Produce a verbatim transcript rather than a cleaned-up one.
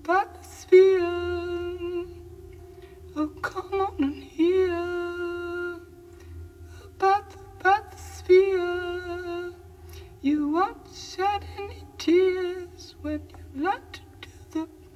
bathysphere. Oh, come on and hear about the bathysphere. You won't shed any tears when you learn to